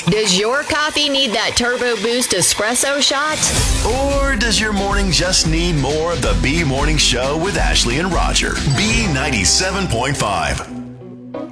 Does your coffee need that Turbo Boost espresso shot? Or does your morning just need more of the B Morning Show with Ashley and Roger? B97.5.